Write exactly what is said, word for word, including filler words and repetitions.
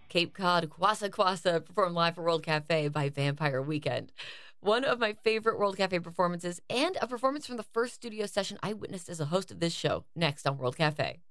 Cape Cod Kwassa Kwassa performed live for World Cafe by Vampire Weekend. One of my favorite World Cafe performances, and a performance from the first studio session I witnessed as a host of this show, next on World Cafe.